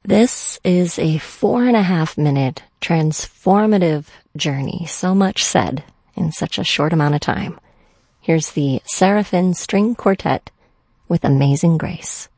This is a 4.5-minute transformative journey. So much said in such a short amount of time. Here's the Seraphim String Quartet with Amazing Grace.